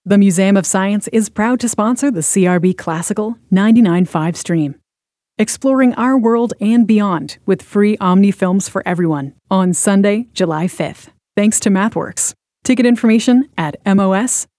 The Museum of Science is proud to sponsor the CRB Classical 99.5 stream. Exploring our world and beyond with free Omni films for everyone on Sunday, July 5th. Thanks to MathWorks. Ticket information at mos.org.